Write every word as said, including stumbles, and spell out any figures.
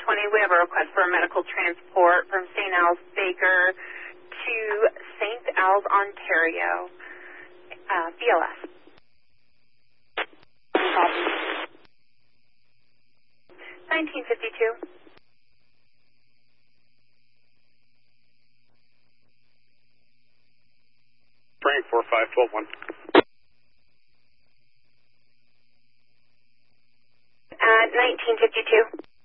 twenty, we have a request for a medical transport from Saint Al's Baker to Saint Al's, Ontario, uh, B L S. nineteen fifty-two. Frank four five twelve one. At nineteen fifty-two.